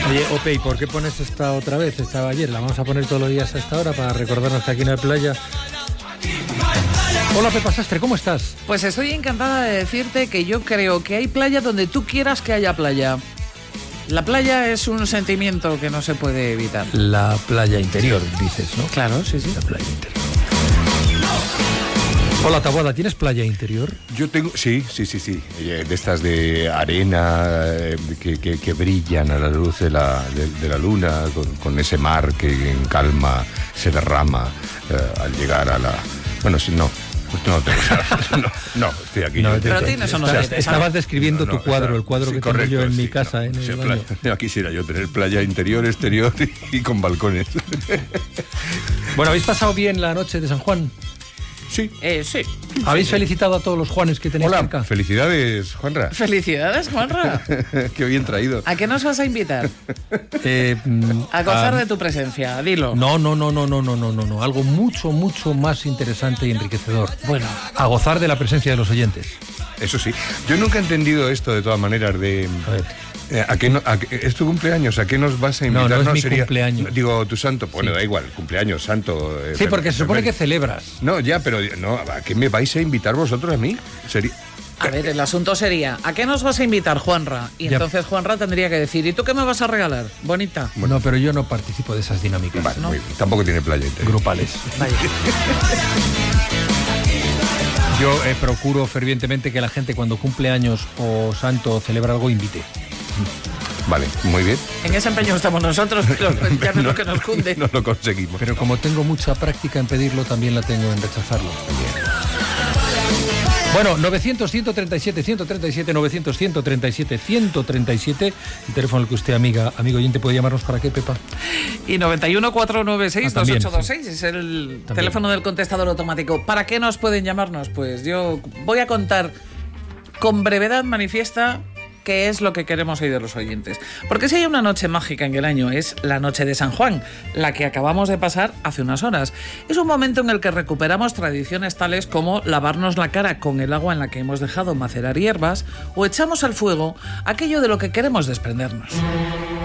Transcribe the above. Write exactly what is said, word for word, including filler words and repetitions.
Oye, Ope, ¿y por qué pones esta otra vez? Estaba ayer, la vamos a poner todos los días a esta hora para recordarnos que aquí no hay playa. Hola, Pepa Sastre, ¿cómo estás? Pues estoy encantada de decirte que yo creo que hay playa donde tú quieras que haya playa. La playa es un sentimiento que no se puede evitar. La playa interior, dices, ¿no? Claro, sí, sí. La playa interior. Hola, Taboada, ¿tienes playa interior? Yo tengo, sí, sí, sí, sí, de estas de arena eh, que, que, que brillan a la luz de la, de, de la luna, con, con ese mar que en calma se derrama eh, al llegar a la... Bueno, si no, pues no tengo no, no, estoy aquí. No, pero tienes o no tienes. Estabas describiendo no, no, tu cuadro, o sea, el cuadro sí, que correcto, tengo yo en sí, mi casa, no, en el baño. Ya quisiera yo tener playa interior, exterior y, y con balcones. Bueno, ¿habéis pasado bien la noche de San Juan? Sí. Eh, sí. ¿Habéis felicitado a todos los Juanes que tenéis Hola, cerca? Felicidades, Juanra. Felicidades, Juanra. Qué bien traído. ¿A qué nos vas a invitar? Eh, a gozar a... de tu presencia, dilo. No, no, no, no, no, no, no, no, no. Algo mucho, mucho más interesante y enriquecedor. Bueno. A gozar de la presencia de los oyentes. Eso sí. Yo nunca he entendido esto, de todas maneras, de... A ver. ¿A qué no, a qué, ¿Es tu cumpleaños? ¿A qué nos vas a invitar? No, no es no, mi sería, cumpleaños. Digo, tu santo. Bueno, sí. Da igual, cumpleaños, santo. Eh, sí, pero, porque se supone que celebras. No, ya, pero no, ¿a qué me vais a invitar vosotros a mí? Sería... A ver, el asunto sería, ¿a qué nos vas a invitar, Juanra? Y ya. Entonces Juanra tendría que decir, ¿y tú qué me vas a regalar? Bonita. Bueno, no, pero yo no participo de esas dinámicas. Vale, ¿no? Muy bien. Tampoco tiene playa interior. Grupales. Vaya. Yo eh, procuro fervientemente que la gente cuando cumple años o santo o celebra algo invite. Vale, muy bien. En ese empeño estamos nosotros, pero ya no es lo que nos cunde. No lo conseguimos. Pero como tengo mucha práctica en pedirlo, también la tengo en rechazarlo. Bien. Bueno, novecientos, ciento treinta y siete, ciento treinta y siete, novecientos, ciento treinta y siete, ciento treinta y siete, el teléfono al que usted, amiga, amigo oyente, puede llamarnos. ¿Para qué, Pepa? Y noventa y uno, cuatrocientos noventa y seis, ah, dos ocho dos seis, es el también. Teléfono del contestador automático. ¿Para qué nos pueden llamarnos? Pues yo voy a contar con brevedad manifiesta qué es lo que queremos oír de los oyentes. Porque si hay una noche mágica en el año, es la noche de San Juan, la que acabamos de pasar hace unas horas. Es un momento en el que recuperamos tradiciones tales como lavarnos la cara con el agua en la que hemos dejado macerar hierbas o echamos al fuego aquello de lo que queremos desprendernos.